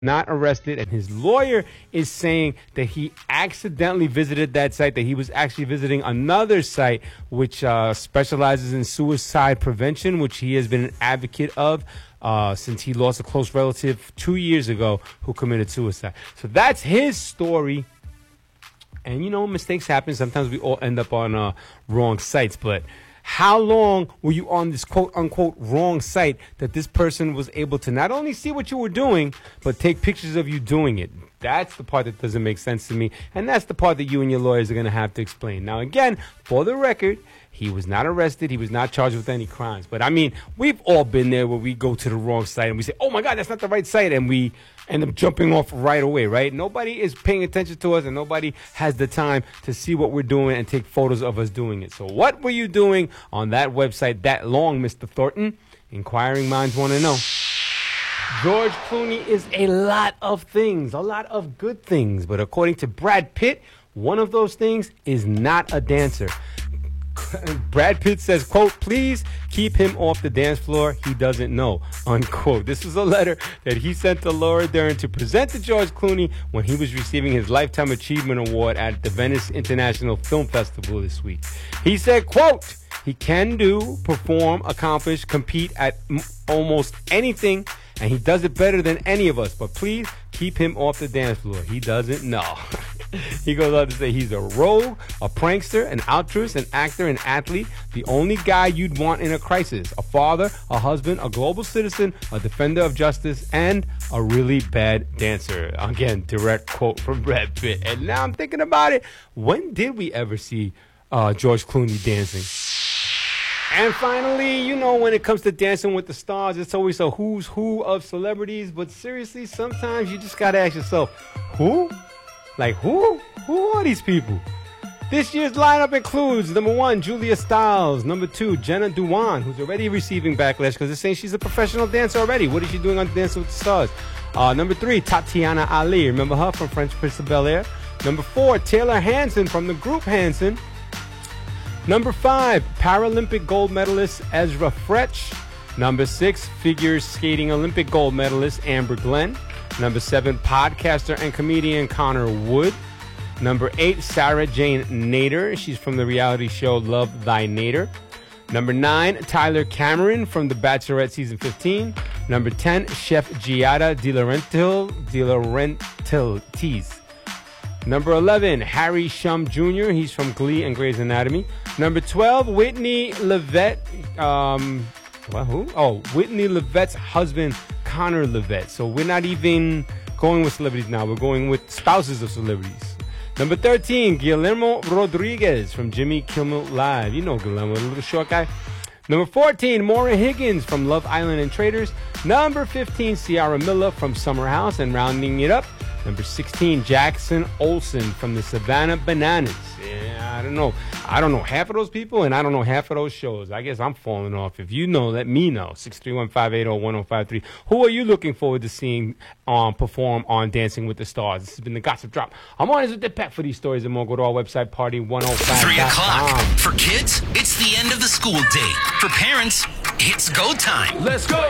not arrested, and his lawyer is saying that he accidentally visited that site, that he was actually visiting another site which specializes in suicide prevention, which he has been an advocate of since he lost a close relative 2 years ago who committed suicide. So that's his story. And, you know, mistakes happen. Sometimes we all end up on wrong sites, but how long were you on this quote-unquote wrong site that this person was able to not only see what you were doing, but take pictures of you doing it? That's the part that doesn't make sense to me, and that's the part that you and your lawyers are going to have to explain. Now, again, for the record, he was not arrested. He was not charged with any crimes. But, I mean, we've all been there where we go to the wrong site and we say, oh, my God, that's not the right site, and we end up jumping off right away, right? Nobody is paying attention to us, and nobody has the time to see what we're doing and take photos of us doing it. So what were you doing on that website that long, Mr. Thornton? Inquiring minds want to know. George Clooney is a lot of things, a lot of good things. But according to Brad Pitt, one of those things is not a dancer. Brad Pitt says, quote, please keep him off the dance floor. He doesn't know, unquote. This was a letter that he sent to Laura Dern to present to George Clooney when he was receiving his Lifetime Achievement Award at the Venice International Film Festival this week. He said, quote, he can do, perform, accomplish, compete at almost anything, and he does it better than any of us. But please keep him off the dance floor. He doesn't know. He goes on to say he's a rogue, a prankster, an altruist, an actor, an athlete, the only guy you'd want in a crisis, a father, a husband, a global citizen, a defender of justice, and a really bad dancer. Again, direct quote from Brad Pitt. And now I'm thinking about it. When did we ever see George Clooney dancing? And finally, you know, when it comes to Dancing with the Stars, it's always a who's who of celebrities. But seriously, sometimes you just got to ask yourself, who? Like, who? Who are these people? This year's lineup includes, number 1, Julia Stiles. Number 2, Jenna Dewan, who's already receiving backlash because they're saying she's a professional dancer already. What is she doing on Dancing with the Stars? Number 3, Tatiana Ali. Remember her from Fresh Prince of Bel-Air? Number 4, Taylor Hanson from the group Hanson. Number 5, Paralympic gold medalist Ezra Fretch. Number 6, figure skating Olympic gold medalist Amber Glenn. Number 7, podcaster and comedian Connor Wood. Number 8, Sarah Jane Nader. She's from the reality show Love Thy Nader. Number 9, Tyler Cameron from The Bachelorette Season 15. Number 10, Chef Giada De Laurentiis. Number 11, Harry Shum Jr. He's from Glee and Grey's Anatomy. Number 12, Whitney Levette. Who? Oh, Whitney Levette's husband, Connor Levette. So we're not even going with celebrities now. We're going with spouses of celebrities. Number 13, Guillermo Rodriguez from Jimmy Kimmel Live. You know Guillermo, the little short guy. Number 14, Maura Higgins from Love Island and Traders. Number 15, Ciara Miller from Summer House. And rounding it up, number 16, Jackson Olsen from the Savannah Bananas. Yeah, I don't know half of those people, and I don't know half of those shows. I guess I'm falling off. If you know, let me know. 631-580-1053. Who are you looking forward to seeing perform on Dancing with the Stars? This has been the Gossip Drop. I'm on with the pet for these stories and more. Go to our website, party105.com. 3 o'clock. For kids, it's the end of the school day. For parents, it's go time. Let's go.